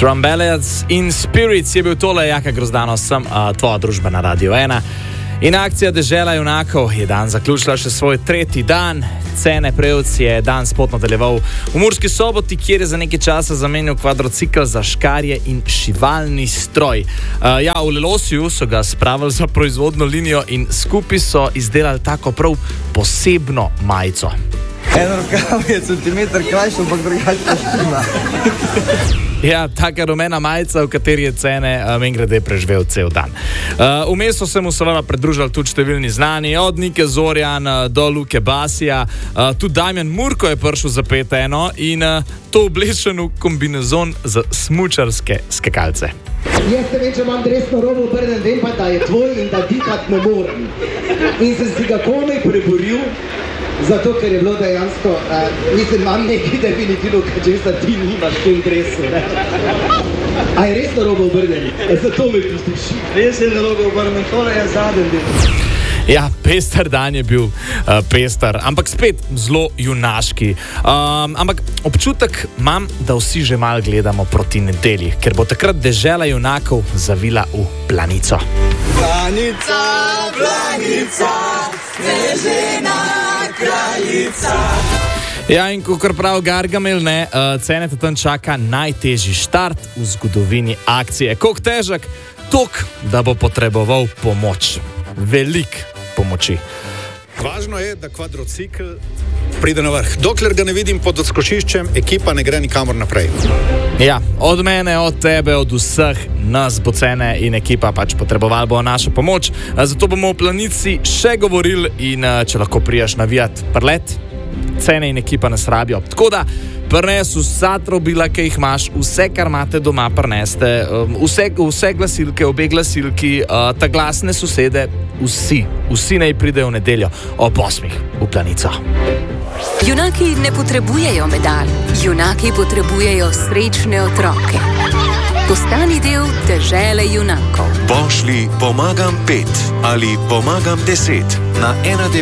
Trumbellets in Spirits je bil tole, Jaka Grozdano, sem tvoja družba na Radio 1. In akcija Dežela junakov je dan zaključila še svoj 3. dan. Cene Prevc je dan spot nadaljeval v Murski Soboti, kjer je za nekaj časa zamenjal kvadrocikl za škarje in šivalni stroj. V Lelosiju so ga spravili za proizvodno linijo in skupaj so izdelali tako prav posebno majico. Eno rokav je centimeter krajši, ampak drugače štima. Ja, taka rumena majica, v kateri je Cene mimogrede preživel cel dan. Vmes so se mu seveda pridružili tudi številni znani, od Nike Zorjan do Luke Basija. Tudi Damjan Murko je prišel za 5-1 in to oblečen v kombinezon za smučarske skakalce. Jaz te vem, če imam dresno robo obrnen, vem pa, da je tvoj in da dihat ne morem. In sem si ga komaj preboril, zato, ker je bilo dejansko, imam nekaj definitivno, česa ti nimaš v tem dresu, ne? A je resno robo obrnen? Zato me pustiš. Res je robo obrnen, tole je zadnji del. Ja, pester dan je bil pester, ampak spet zelo junaški. Ampak občutek imam, da vsi že malo gledamo proti nedelji, ker bo takrat Dežela junakov zavila v Planico. Planica, planica, snežena kraljica. Ja, in kakor prav Gargamel, Cene te tam čaka najtežji štart v zgodovini akcije. Koliko težek? Tok, da bo potreboval pomoč. Velik pomoči. Važno je, da kvadrocikl pride na vrh. Dokler ga ne vidim pod odskočiščem, ekipa ne gre nikamor naprej. Ja, od mene, od tebe, od vseh nas bo Cene in ekipa pač potrebovali bo našo pomoč. Zato bomo v Planici še govorili in če lahko prijaš navijat prlet, Cene in ekipa nas rabijo. Tako da prines vsa trobila, ki jih imaš, vse, kar imate doma, prineste, vse glasilke, obe glasilki, ta glasne sosede, vsi naj pridejo v nedeljo ob 8 v Planico. Junaki ne potrebujejo medalj, junaki potrebujejo srečne otroke. Postani del Dežele junakov. Pošlji Pomagam 5 ali Pomagam 10 na 19.